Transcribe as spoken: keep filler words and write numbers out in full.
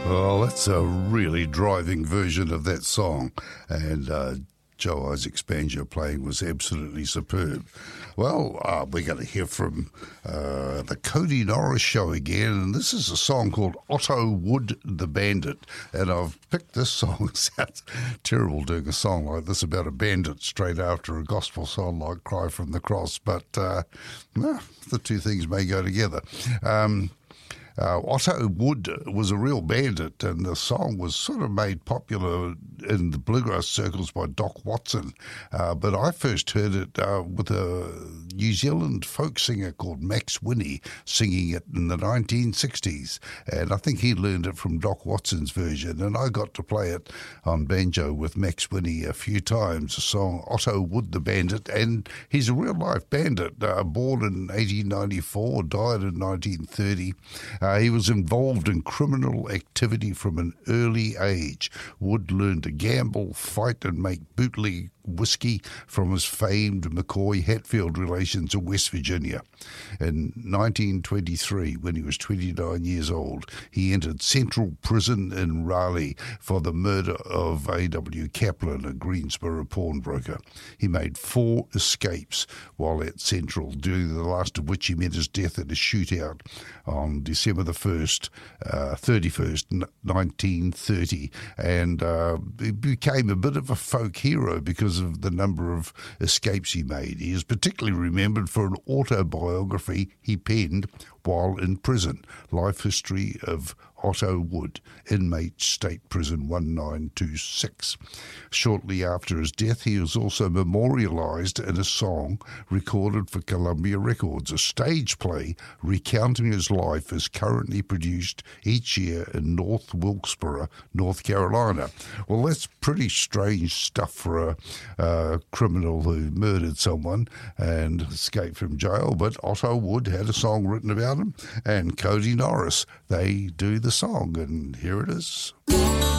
Well, that's a really driving version of that song, and uh, Joe Isaac's banjo playing was absolutely superb. Well, uh, we're going to hear from uh, the Cody Norris Show again, and this is a song called Otto Wood the Bandit, and I've picked this song. It sounds terrible doing a song like this about a bandit straight after a gospel song like Cry from the Cross, but uh, well, the two things may go together. Um, Uh, Otto Wood was a real bandit, and the song was sort of made popular in the bluegrass circles by Doc Watson. Uh, but I first heard it uh, with a New Zealand folk singer called Max Winnie singing it in the nineteen sixties. And I think he learned it from Doc Watson's version, and I got to play it on banjo with Max Winnie a few times, the song Otto Wood the Bandit. And he's a real-life bandit, uh, born in eighteen ninety-four, died in nineteen thirty. Uh, he was involved in criminal activity from an early age. Wood learned to gamble, fight, and make bootleg whiskey from his famed McCoy-Hatfield relations in West Virginia. In nineteen twenty-three, when he was twenty-nine years old, he entered Central Prison in Raleigh for the murder of A W Kaplan, a Greensboro pawnbroker. He made four escapes while at Central, during the last of which he met his death in a shootout on December the first, uh, thirty-first, nineteen thirty, and uh, he became a bit of a folk hero because of the number of escapes he made. He is particularly remembered for an autobiography he penned while in prison, Life History of Otto Wood, Inmate State Prison one nine two six. Shortly after his death, he was also memorialised in a song recorded for Columbia Records. A stage play recounting his life is currently produced each year in North Wilkesboro, North Carolina. Well, that's pretty strange stuff for a, a criminal who murdered someone and escaped from jail, but Otto Wood had a song written about him, and Cody Norris, they do the song, and here it is.